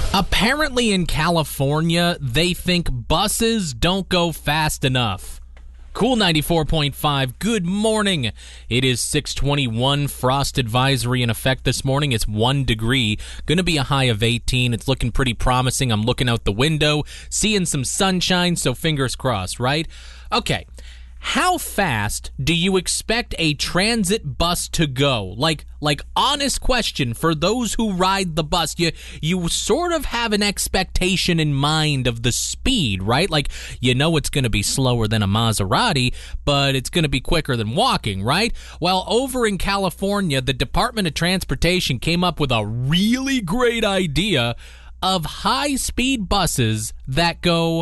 Apparently in California, they think buses don't go fast enough. Cool 94.5, good morning. It is 6:21, frost advisory in effect this morning. It's 1 degree, going to be a high of 18. It's looking pretty promising. I'm looking out the window, seeing some sunshine, so fingers crossed, right? Okay. How fast do you expect a transit bus to go? Like honest question for those who ride the bus. You sort of have an expectation in mind of the speed, right? Like, you know it's going to be slower than a Maserati, but it's going to be quicker than walking, right? Well, over in California, the Department of Transportation came up with a really great idea of high-speed buses that go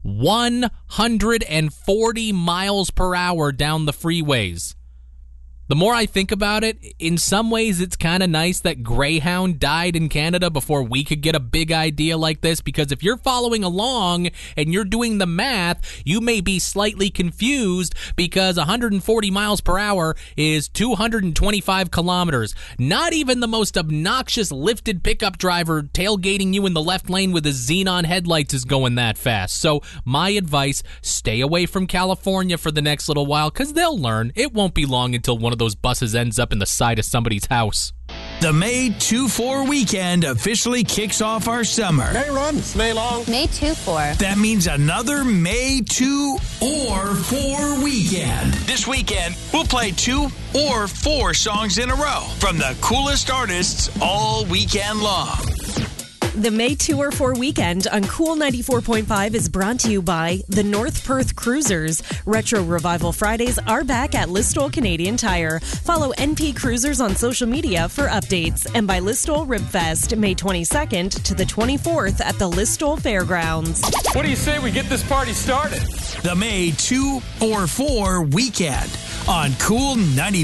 140 miles per hour down the freeways. The more I think about it, in some ways it's kind of nice that Greyhound died in Canada before we could get a big idea like this, because if you're following along and you're doing the math, you may be slightly confused because 140 miles per hour is 225 kilometers. Not even the most obnoxious lifted pickup driver tailgating you in the left lane with his xenon headlights is going that fast. So my advice, stay away from California for the next little while, because they'll learn. It won't be long until one of those buses ends up in the side of somebody's house. The May 2-4 weekend officially kicks off our summer. May run, May long. May 2-4. That means another May 2 or 4 weekend. This weekend, we'll play 2 or 4 songs in a row from the coolest artists all weekend long. The May 2 or 4 weekend on Cool 94.5 is brought to you by the North Perth Cruisers. Retro Revival Fridays are back at Listowel Canadian Tire. Follow NP Cruisers on social media for updates. And by Listowel Ribfest, May 22nd to the 24th at the Listowel Fairgrounds. What do you say we get this party started? The May 2 or 4 weekend on Cool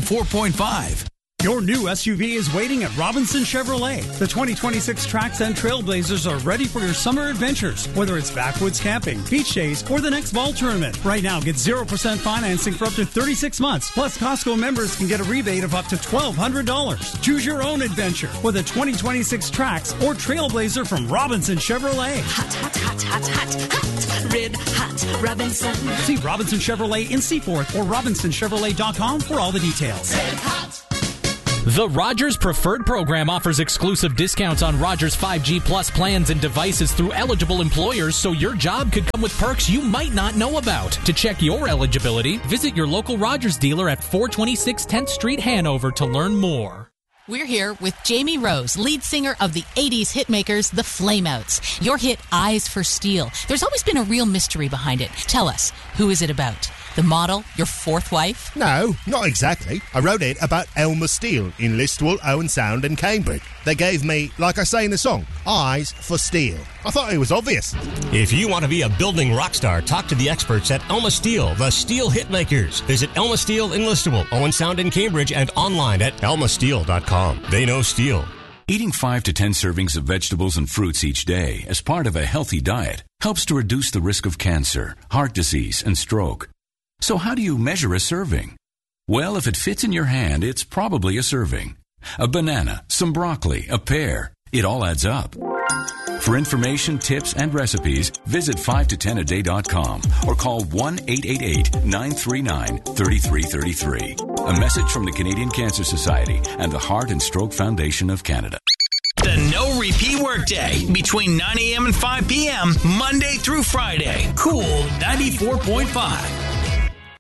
94.5. Your new SUV is waiting at Robinson Chevrolet. The 2026 Trax and Trailblazers are ready for your summer adventures, whether it's backwoods camping, beach days, or the next ball tournament. Right now, get 0% financing for up to 36 months. Plus, Costco members can get a rebate of up to $1,200. Choose your own adventure with a 2026 Trax or Trailblazer from Robinson Chevrolet. Hot, hot, hot, hot, hot, hot. Red hot Robinson. See Robinson Chevrolet in Seaforth or RobinsonChevrolet.com for all the details. Red hot. The Rogers Preferred program offers exclusive discounts on Rogers 5G Plus plans and devices through eligible employers, so your job could come with perks you might not know about. To check your eligibility, visit your local Rogers dealer at 426 10th Street, Hanover to learn more. We're here with Jamie Rose, lead singer of the 80s hitmakers, the Flameouts. Your hit, Eyes for Steel. There's always been a real mystery behind it. Tell us, who is it about? The model? Your fourth wife? No, not exactly. I wrote it about Elmer Steele in Listowel, Owen Sound and Cambridge. They gave me, like I say in the song, eyes for steel. I thought it was obvious. If you want to be a building rock star, talk to the experts at Elma Steel, the Steel Hitmakers. Visit Elma Steel in Listowel, Owen Sound in Cambridge, and online at elmasteel.com. They know steel. Eating 5 to 10 servings of vegetables and fruits each day as part of a healthy diet helps to reduce the risk of cancer, heart disease, and stroke. So how do you measure a serving? Well, if it fits in your hand, it's probably a serving. A banana, some broccoli, a pear. It all adds up. For information, tips, and recipes, visit 5to10aday.com or call 1-888-939-3333. A message from the Canadian Cancer Society and the Heart and Stroke Foundation of Canada. The No Repeat Workday between 9 a.m. and 5 p.m. Monday through Friday. Cool 94.5.